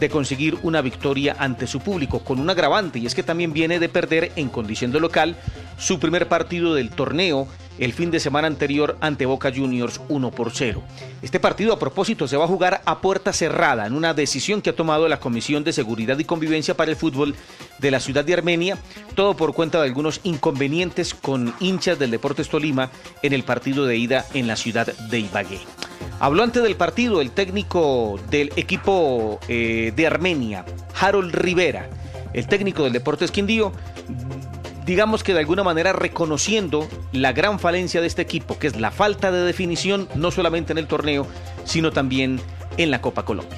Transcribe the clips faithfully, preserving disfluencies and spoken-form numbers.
de conseguir una victoria ante su público, con un agravante, y es que también viene de perder en condición de local su primer partido del torneo el fin de semana anterior ante Boca Juniors uno por cero. Este partido, a propósito, se va a jugar a puerta cerrada en una decisión que ha tomado la Comisión de Seguridad y Convivencia para el Fútbol de la ciudad de Armenia, todo por cuenta de algunos inconvenientes con hinchas del Deportes Tolima en el partido de ida en la ciudad de Ibagué. Habló antes del partido el técnico del equipo eh, de Armenia, Harold Rivera, el técnico del Deportes Quindío, digamos que de alguna manera reconociendo la gran falencia de este equipo, que es la falta de definición, no solamente en el torneo, sino también en la Copa Colombia.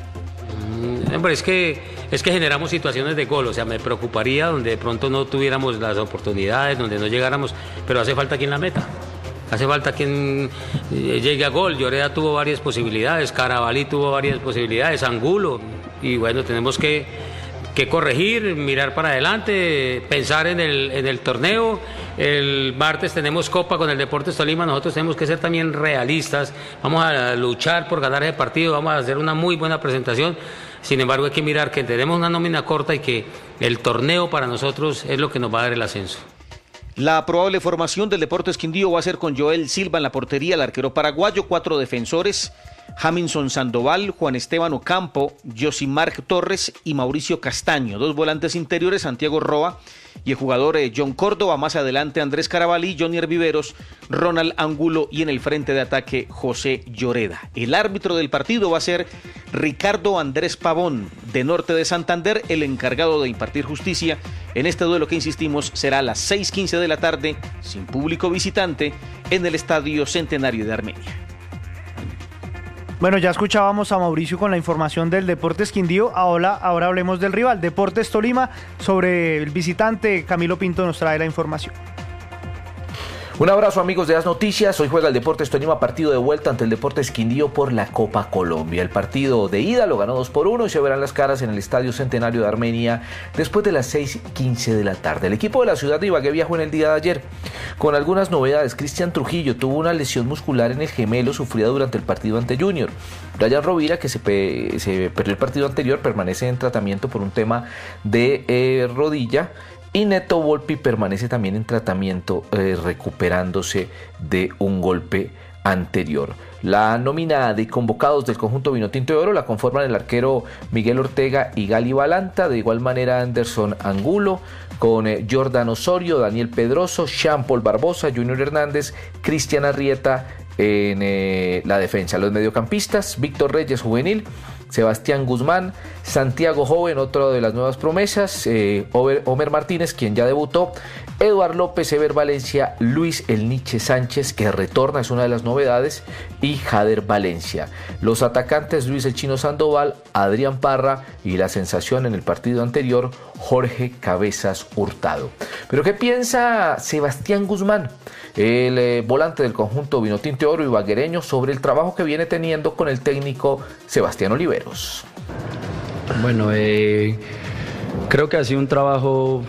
Mm, hombre, es que, es que generamos situaciones de gol, o sea, me preocuparía donde de pronto no tuviéramos las oportunidades, donde no llegáramos, pero hace falta quien la meta. Hace falta quien llegue a gol. Lloreda tuvo varias posibilidades, Carabalí tuvo varias posibilidades, Angulo, y bueno, tenemos que, que corregir, mirar para adelante, pensar en el, en el torneo. El martes tenemos Copa con el Deportes Tolima, nosotros tenemos que ser también realistas, vamos a luchar por ganar ese partido, vamos a hacer una muy buena presentación. Sin embargo, hay que mirar que tenemos una nómina corta y que el torneo para nosotros es lo que nos va a dar el ascenso. La probable formación del Deportes Quindío va a ser con Joel Silva en la portería, el arquero paraguayo, cuatro defensores, Jaminson Sandoval, Juan Esteban Ocampo, Josimar Torres y Mauricio Castaño, dos volantes interiores, Santiago Roa y el jugador eh, John Córdoba, más adelante Andrés Carabalí, Johnny Viveros, Ronald Angulo y en el frente de ataque José Lloreda. El árbitro del partido va a ser Ricardo Andrés Pavón, de Norte de Santander, el encargado de impartir justicia en este duelo que, insistimos, será a las seis quince de la tarde, sin público visitante, en el Estadio Centenario de Armenia. Bueno, ya escuchábamos a Mauricio con la información del Deportes Quindío, ahora, ahora hablemos del rival, Deportes Tolima. Sobre el visitante, Camilo Pinto nos trae la información. Un abrazo, amigos de las noticias. Hoy juega el Deportes Tolima, partido de vuelta ante el Deportes Quindío por la Copa Colombia. El partido de ida lo ganó dos por uno y se verán las caras en el Estadio Centenario de Armenia después de las seis quince de la tarde. El equipo de la ciudad de Ibagué viajó en el día de ayer con algunas novedades. Cristian Trujillo tuvo una lesión muscular en el gemelo sufrida durante el partido ante Junior. Brian Rovira, que se, pe- se perdió el partido anterior, permanece en tratamiento por un tema de eh, rodilla. Y Neto Volpi permanece también en tratamiento, eh, recuperándose de un golpe anterior. La nómina de convocados del conjunto Vinotinto de Oro la conforman el arquero Miguel Ortega y Gali Balanta, de igual manera Anderson Angulo, con eh, Jordan Osorio, Daniel Pedroso, Jean Paul Barbosa, Junior Hernández, Cristian Arrieta en eh, la defensa. Los mediocampistas, Víctor Reyes, juvenil, Sebastián Guzmán, Santiago Joven, otro de las nuevas promesas, eh, Homer Martínez, quien ya debutó, Eduard López, Ever Valencia, Luis El Niche Sánchez, que retorna, es una de las novedades, y Jader Valencia. Los atacantes, Luis El Chino Sandoval, Adrián Parra y la sensación en el partido anterior, Jorge Cabezas Hurtado. Pero ¿qué piensa Sebastián Guzmán, el eh, volante del conjunto Vinotinto Oro ibaguereño, sobre el trabajo que viene teniendo con el técnico Sebastián Oliveros? Bueno, eh, creo que ha sido un trabajo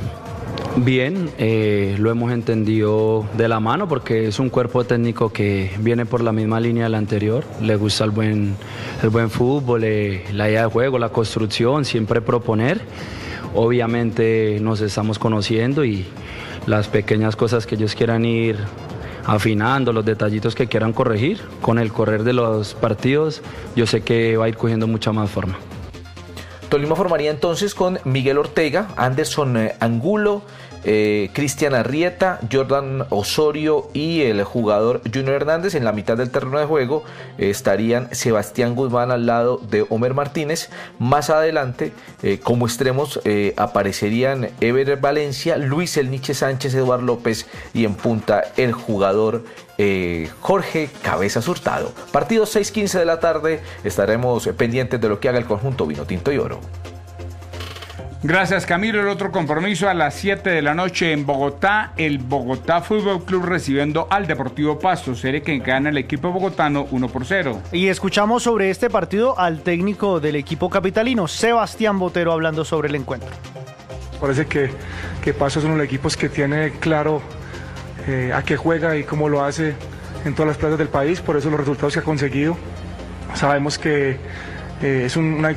bien, eh, lo hemos entendido de la mano porque es un cuerpo técnico que viene por la misma línea del anterior, le gusta el buen, el buen fútbol, eh, la idea de juego, la construcción, siempre proponer. Obviamente nos estamos conociendo y las pequeñas cosas que ellos quieran ir afinando, los detallitos que quieran corregir, con el correr de los partidos, yo sé que va a ir cogiendo mucha más forma. Tolima formaría entonces con Miguel Ortega, Anderson eh, Angulo, eh, Cristian Arrieta, Jordan Osorio y el jugador Junior Hernández. En la mitad del terreno de juego eh, estarían Sebastián Guzmán al lado de Homer Martínez. Más adelante, eh, como extremos, eh, aparecerían Ever Valencia, Luis El Niche Sánchez, Eduard López y en punta el jugador Eh, Jorge Cabezas Hurtado. Partido seis quince de la tarde, estaremos pendientes de lo que haga el conjunto Vinotinto y Oro. Gracias, Camilo. El otro compromiso a las siete de la noche en Bogotá, el Bogotá Fútbol Club recibiendo al Deportivo Pasto, serie que gana el equipo bogotano uno por cero. Y escuchamos sobre este partido al técnico del equipo capitalino, Sebastián Botero, hablando sobre el encuentro. Parece que, que Pasto es uno de los equipos que tiene claro Eh, a qué juega y cómo lo hace en todas las plazas del país, por eso los resultados que ha conseguido. Sabemos que eh, es un, una